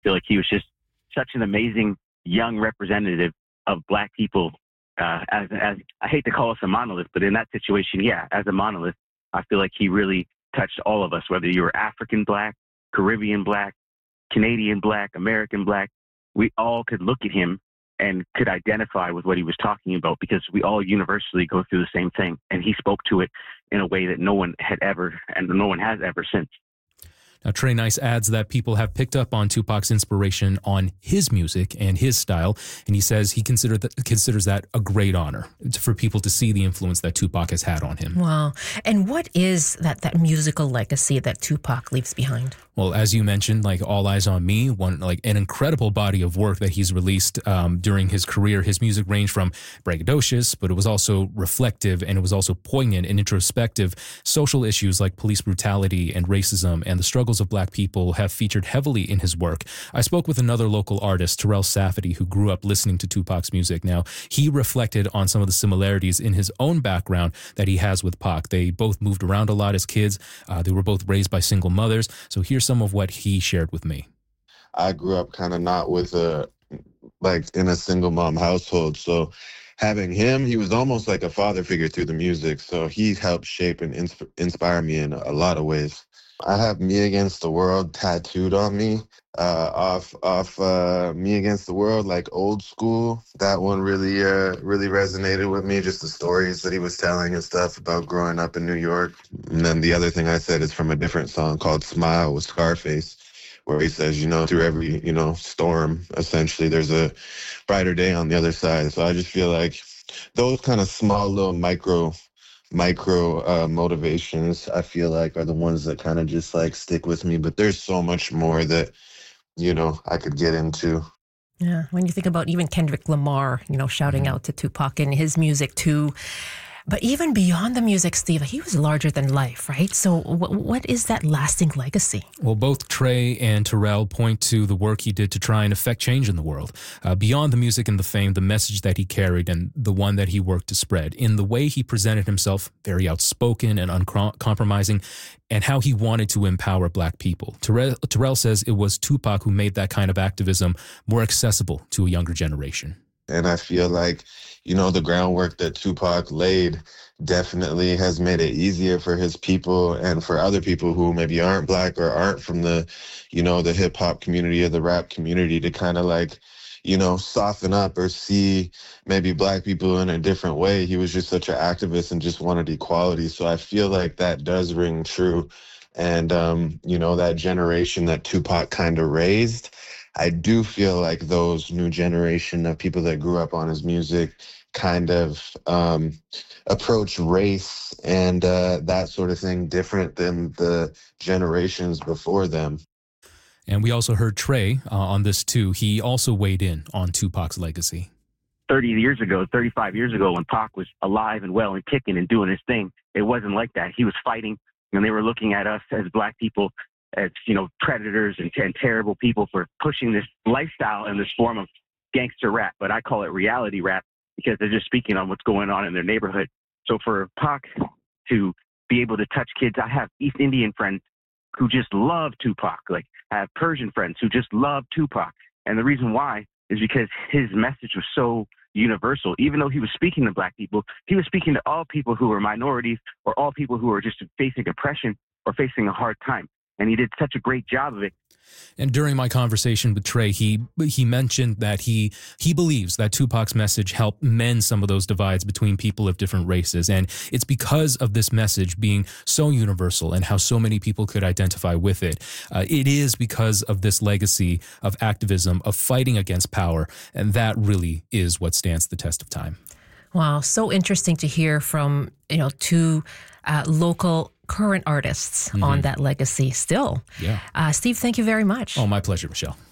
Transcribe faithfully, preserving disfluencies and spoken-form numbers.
feel like he was just such an amazing young representative of Black people. Uh, as, as I hate to call us a monolith, but in that situation, yeah, as a monolith, I feel like he really touched all of us, whether you were African Black, Caribbean Black, Canadian Black, American Black. We all could look at him and could identify with what he was talking about because we all universally go through the same thing. And he spoke to it in a way that no one had ever, and no one has ever since. Now, Trey Nice adds that people have picked up on Tupac's inspiration on his music and his style, and he says he consider that, considers that a great honor for people to see the influence that Tupac has had on him. Wow. And what is that, that musical legacy that Tupac leaves behind? Well, as you mentioned, like All Eyes on Me, one like an incredible body of work that he's released um, during his career. His music ranged from braggadocious, but it was also reflective, and it was also poignant and introspective. Social issues like police brutality and racism and the struggles of Black people have featured heavily in his work. I spoke with another local artist, Terrell Safety, who grew up listening to Tupac's music. Now, he reflected on some of the similarities in his own background that he has with Pac. They both moved around a lot as kids. Uh, they were both raised by single mothers. So here's some of what he shared with me. I grew up kind of not with a, like in a single mom household. So having him, he was almost like a father figure through the music. So he helped shape and insp- inspire me in a lot of ways. I have Me Against the World tattooed on me, uh, off off uh, Me Against the World, like old school. That one really uh, really resonated with me, just the stories that he was telling and stuff about growing up in New York. And then the other thing I said is from a different song called Smile with Scarface, where he says, you know, through every, you know, storm, essentially, there's a brighter day on the other side. So I just feel like those kind of small little micro micro uh, motivations, I feel like, are the ones that kind of just like stick with me. But there's so much more that, you know, I could get into. Yeah, when you think about even Kendrick Lamar, you know, shouting out to Tupac in his music too. But even beyond the music, Steve, he was larger than life, right? So what, what is that lasting legacy? Well, both Trey and Terrell point to the work he did to try and affect change in the world. Uh, beyond the music and the fame, the message that he carried and the one that he worked to spread, in the way he presented himself, very outspoken and uncompromising, and how he wanted to empower Black people. Terrell, Terrell says it was Tupac who made that kind of activism more accessible to a younger generation. And I feel like, you know, the groundwork that Tupac laid definitely has made it easier for his people and for other people who maybe aren't Black or aren't from the, you know, the hip hop community or the rap community to kind of like, you know, soften up or see maybe Black people in a different way. He was just such an activist and just wanted equality. So I feel like that does ring true. And, um, you know, that generation that Tupac kind of raised, I do feel like those new generation of people that grew up on his music kind of um, approach race and uh, that sort of thing different than the generations before them. And we also heard Trey uh, on this too. He also weighed in on Tupac's legacy. thirty years ago, thirty-five years ago, when Pac was alive and well and kicking and doing his thing, it wasn't like that. He was fighting, and they were looking at us as Black people as, you know, predators and, and terrible people for pushing this lifestyle and this form of gangster rap. But I call it reality rap because they're just speaking on what's going on in their neighborhood. So for Pac to be able to touch kids, I have East Indian friends who just love Tupac. Like, I have Persian friends who just love Tupac. And the reason why is because his message was so universal. Even though he was speaking to Black people, he was speaking to all people who were minorities or all people who were just facing oppression or facing a hard time. And he did such a great job of it. And during my conversation with Trey, he he mentioned that he he believes that Tupac's message helped mend some of those divides between people of different races. And it's because of this message being so universal and how so many people could identify with it. Uh, it is because of this legacy of activism, of fighting against power. And that really is what stands the test of time. Wow, so interesting to hear from, you know, two uh, local current artists mm-hmm. on that legacy still. Yeah. Uh, Steve, thank you very much. Oh, my pleasure, Michelle.